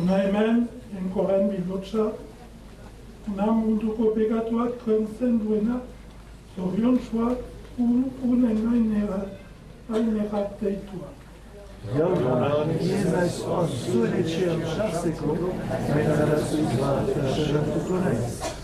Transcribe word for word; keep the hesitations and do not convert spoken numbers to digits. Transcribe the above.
Una hemen, enkoren bilotza, una munduko pegatuak kentzen duena, zorion zua, unen ainegat deitua. Jaunan, Jézus az születése a sászékok, mert az izvált felszereltuko naiz.